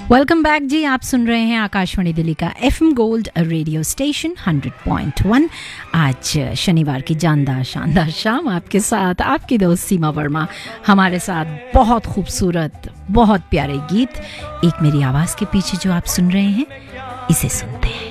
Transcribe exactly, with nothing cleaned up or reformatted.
Welcome back जी। आप सुन रहे हैं आकाशवाणी दिल्ली का FM gold radio station hundred point one. आज शनिवार की जानदार शानदार शाम आपके साथ आपकी दोस्त सीमा वर्मा। हमारे साथ बहुत खूबसूरत बहुत प्यारे गीत। एक मेरी आवाज़ के पीछे जो आप सुन रहे हैं, इसे सुनते हैं।